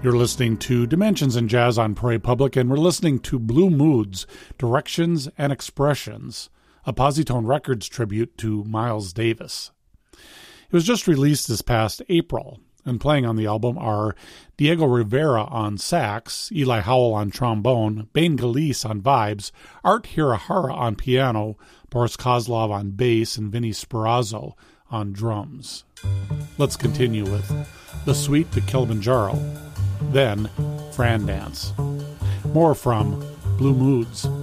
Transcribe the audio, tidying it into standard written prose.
You're listening to Dimensions in Jazz on Prairie Public, and we're listening to Blue Moods, Directions and Expressions, a Positone Records tribute to Miles Davis. It was just released this past April, and playing on the album are Diego Rivera on sax, Eli Howell on trombone, Bane Galise on vibes, Art Hirahara on piano, Boris Kozlov on bass, and Vinny Sperazzo on drums. Let's continue with The Suite to Kilimanjaro, then Fran Dance. More from Blue Moods.